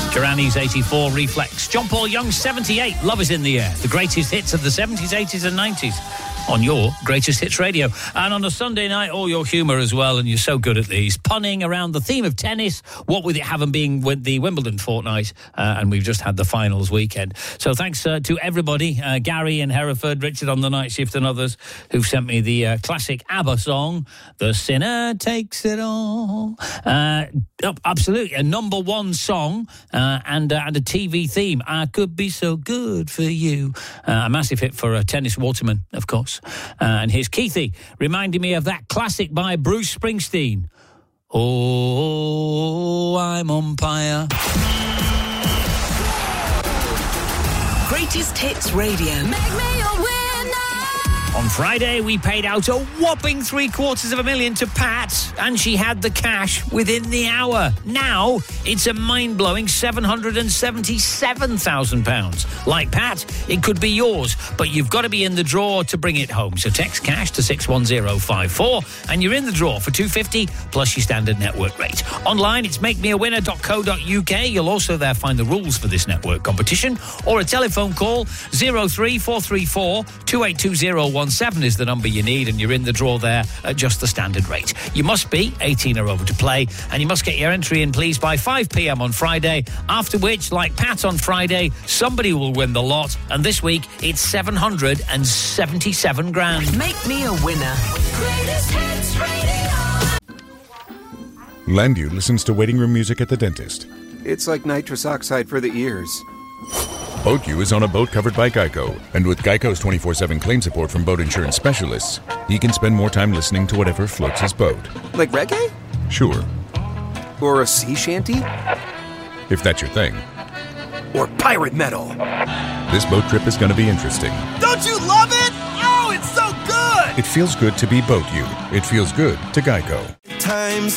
Durrani's 84, Reflex. John Paul Young, 78, Love is in the Air. The greatest hits of the 70s, 80s and 90s on your Greatest Hits Radio. And on a Sunday night, all your humour as well, and you're so good at these. Punning around the theme of tennis, what with it having been with the Wimbledon fortnight, and we've just had the finals weekend. So thanks to everybody, Gary in Hereford, Richard on the night shift and others who've sent me the classic ABBA song, The Sinner Takes It All. Absolutely, a number one song and a TV theme. I Could Be So Good For You. A massive hit for Tennis Waterman, of course. And here's Keithy, reminding me of that classic by Bruce Springsteen. Oh, I'm umpire. Greatest Hits Radio. Make me a winner. On Friday, we paid out a whopping $750,000 to Pat, and she had the cash within the hour. Now, it's a mind-blowing £777,000. Like Pat, it could be yours, but you've got to be in the draw to bring it home. So text cash to 61054, and you're in the draw for $250 plus your standard network rate. Online, it's makemeawinner.co.uk. You'll also there find the rules for this network competition, or a telephone call 03434 282017 is the number you need, and you're in the draw there at just the standard rate. You must be 18 or over to play, and you must get your entry in, please, by 5 p.m. on Friday, after which, like Pat on Friday, somebody will win the lot, and this week it's $777,000. Make me a winner. Greatest Hits Radio. Landu listens to waiting room music at the dentist. It's like nitrous oxide for the ears. Boat U is on a boat covered by Geico, and with Geico's 24/7 claim support from boat insurance specialists, he can spend more time listening to whatever floats his boat. Like reggae? Sure. Or a sea shanty? If that's your thing. Or pirate metal? This boat trip is going to be interesting. Don't you love it? Oh, it's so good! It feels good to be Boat U. It feels good to Geico. Times